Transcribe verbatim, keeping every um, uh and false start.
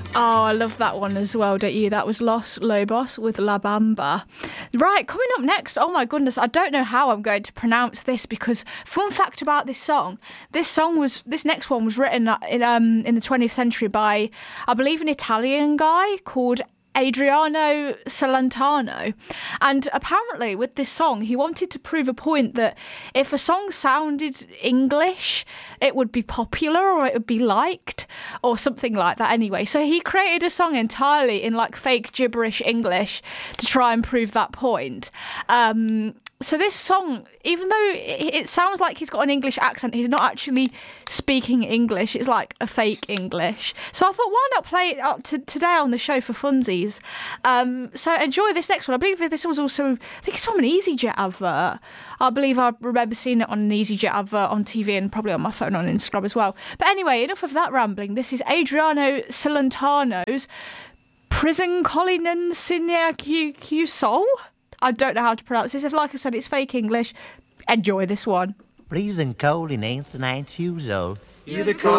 Oh, I love that one as well, don't you? That was Los Lobos with La Bamba. Right, coming up next, oh my goodness, I don't know how I'm going to pronounce this because, fun fact about this song, this song was, this next one was written in, um, in the twentieth century by, I believe, an Italian guy called Adriano Celentano, and apparently with this song he wanted to prove a point that if a song sounded English it would be popular or it would be liked or something like that anyway. So he created a song entirely in like fake gibberish English to try and prove that point. Um, so this song, even though it sounds like he's got an English accent, he's not actually speaking English. It's like a fake English. So I thought, why not play it up to today on the show for funsies? Um, so enjoy this next one. I believe this was also, I think it's from an EasyJet advert. I believe I remember seeing it on an EasyJet advert on T V and probably on my phone on Instagram as well. But anyway, enough of that rambling. This is Adriano Celentano's Prison Colinen Q Soul. I don't know how to pronounce this. If, like I said, it's fake English. Enjoy this one. Prison Colinen Q Soul. You're the